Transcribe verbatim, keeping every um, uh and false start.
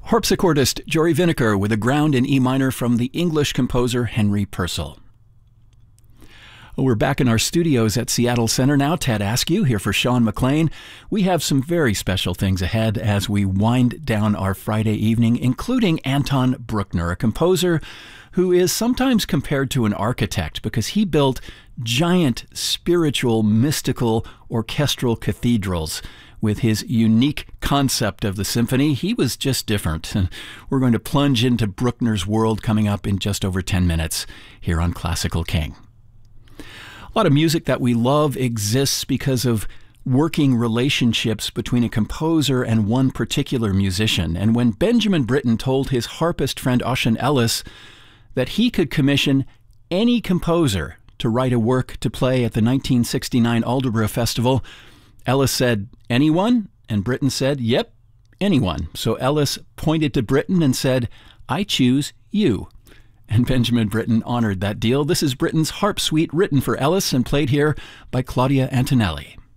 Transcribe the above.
Harpsichordist Jory Vineker with a ground in E minor from the English composer Henry Purcell. We're back in our studios at Seattle Center now. Ted Askew here for Sean McLean. We have some very special things ahead as we wind down our Friday evening, including Anton Bruckner, a composer who is sometimes compared to an architect because he built giant spiritual, mystical, orchestral cathedrals. With his unique concept of the symphony, he was just different. We're going to plunge into Bruckner's world coming up in just over ten minutes here on Classical King. A lot of music that we love exists because of working relationships between a composer and one particular musician. And when Benjamin Britten told his harpist friend Ossian Ellis that he could commission any composer to write a work to play at the nineteen sixty-nine Aldeburgh Festival, Ellis said, "Anyone?" And Britten said, "Yep, anyone." So Ellis pointed to Britten and said, "I choose you." And Benjamin Britten honored that deal. This is Britten's Harp Suite, written for Ellis and played here by Claudia Antonelli.